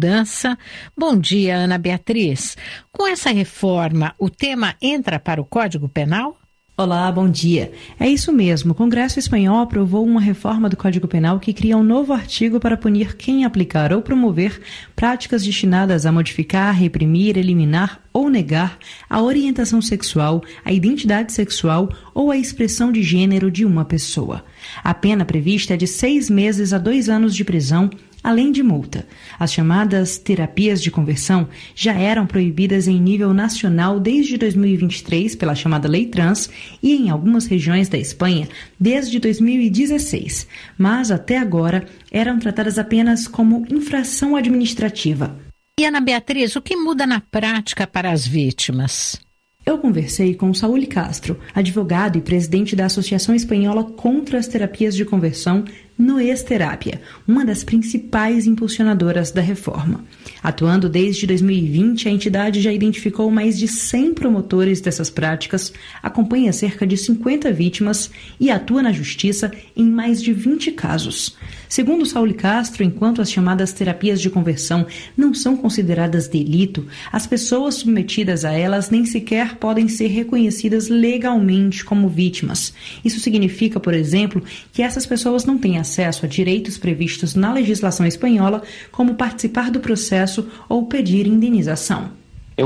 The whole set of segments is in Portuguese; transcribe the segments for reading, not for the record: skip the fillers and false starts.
mudança. Bom dia, Ana Beatriz. Com essa reforma, o tema entra para o Código Penal? Olá, bom dia. É isso mesmo. O Congresso espanhol aprovou uma reforma do Código Penal que cria um novo artigo para punir quem aplicar ou promover práticas destinadas a modificar, reprimir, eliminar ou negar a orientação sexual, a identidade sexual ou a expressão de gênero de uma pessoa. A pena prevista é de 6 meses a 2 anos de prisão, além de multa. As chamadas terapias de conversão já eram proibidas em nível nacional desde 2023 pela chamada Lei Trans e em algumas regiões da Espanha desde 2016, mas até agora eram tratadas apenas como infração administrativa. E Ana Beatriz, o que muda na prática para as vítimas? Eu conversei com Saúl Castro, advogado e presidente da Associação Espanhola contra as Terapias de Conversão, Noes Terapia, uma das principais impulsionadoras da reforma. Atuando desde 2020, a entidade já identificou mais de 100 promotores dessas práticas, acompanha cerca de 50 vítimas e atua na justiça em mais de 20 casos. Segundo Saúl Castro, enquanto as chamadas terapias de conversão não são consideradas delito, as pessoas submetidas a elas nem sequer podem ser reconhecidas legalmente como vítimas. Isso significa, por exemplo, que essas pessoas não têm acesso a direitos previstos na legislação espanhola, como participar do processo ou pedir indenização. Em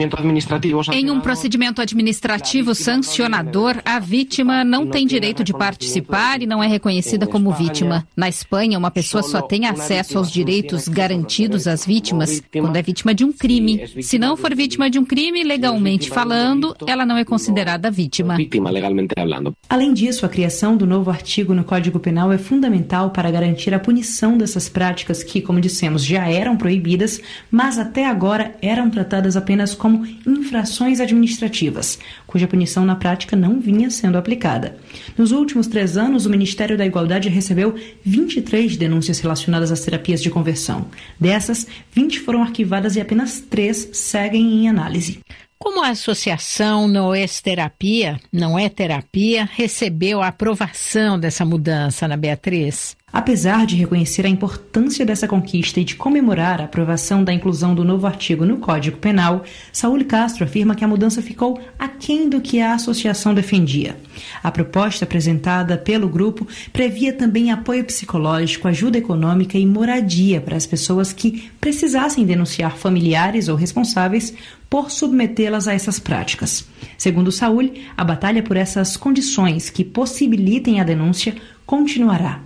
um procedimento administrativo sancionador, a vítima não tem direito de participar e não é reconhecida como vítima. Na Espanha, uma pessoa só tem acesso aos direitos garantidos às vítimas quando é vítima de um crime. Se não for vítima de um crime, legalmente falando, ela não é considerada vítima. Além disso, a criação do novo artigo no Código Penal é fundamental para garantir a punição dessas práticas que, como dissemos, já eram proibidas, mas até agora eram tratadas apenas como infrações administrativas, cuja punição na prática não vinha sendo aplicada. Nos últimos 3 anos, o Ministério da Igualdade recebeu 23 denúncias relacionadas às terapias de conversão. Dessas, 20 foram arquivadas e apenas 3 seguem em análise. Como a associação Noes Terapia, não é terapia, recebeu a aprovação dessa mudança, Ana Beatriz? Apesar de reconhecer a importância dessa conquista e de comemorar a aprovação da inclusão do novo artigo no Código Penal, Saúl Castro afirma que a mudança ficou aquém do que a associação defendia. A proposta apresentada pelo grupo previa também apoio psicológico, ajuda econômica e moradia para as pessoas que precisassem denunciar familiares ou responsáveis por submetê-las a essas práticas. Segundo Saúl, a batalha por essas condições que possibilitem a denúncia continuará.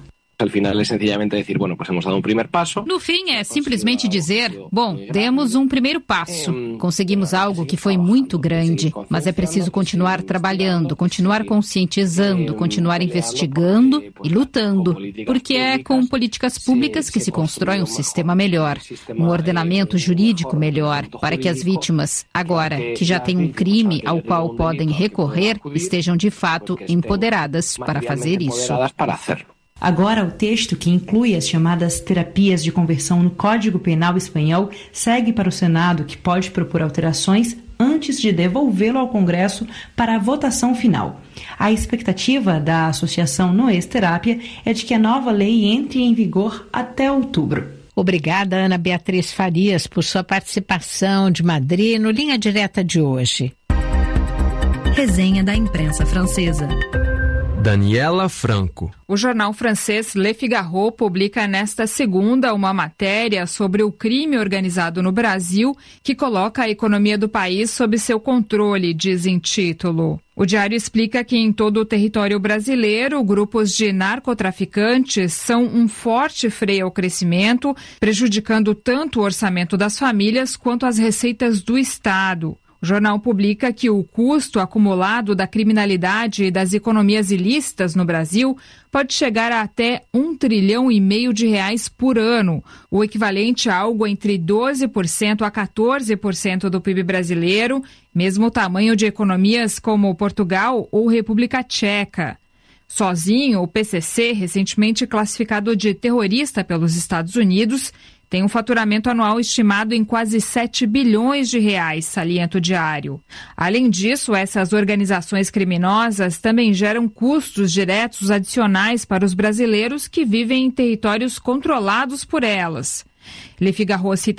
No fim, é simplesmente dizer, bom, demos um primeiro passo. Conseguimos algo que foi muito grande, mas é preciso continuar trabalhando, continuar conscientizando, continuar investigando e lutando, porque é com políticas públicas que se constrói um sistema melhor, um ordenamento jurídico melhor, para que as vítimas, agora que já têm um crime ao qual podem recorrer, estejam de fato empoderadas para fazer isso. Agora, o texto que inclui as chamadas terapias de conversão no Código Penal espanhol segue para o Senado, que pode propor alterações antes de devolvê-lo ao Congresso para a votação final. A expectativa da Associação Noes Terapia é de que a nova lei entre em vigor até outubro. Obrigada, Ana Beatriz Farias, por sua participação de Madrid no Linha Direta de hoje. Resenha da imprensa francesa. Daniela Franco. O jornal francês Le Figaro publica nesta segunda uma matéria sobre o crime organizado no Brasil que coloca a economia do país sob seu controle, diz em título. O diário explica que em todo o território brasileiro, grupos de narcotraficantes são um forte freio ao crescimento, prejudicando tanto o orçamento das famílias quanto as receitas do Estado. O jornal publica que o custo acumulado da criminalidade e das economias ilícitas no Brasil pode chegar a até R$1,5 trilhão por ano, o equivalente a algo entre 12% a 14% do PIB brasileiro, mesmo o tamanho de economias como Portugal ou República Tcheca. Sozinho, o PCC, recentemente classificado de terrorista pelos Estados Unidos, tem um faturamento anual estimado em quase R$7 bilhões, salienta o diário. Além disso, essas organizações criminosas também geram custos diretos adicionais para os brasileiros que vivem em territórios controlados por elas. Le Figaro cita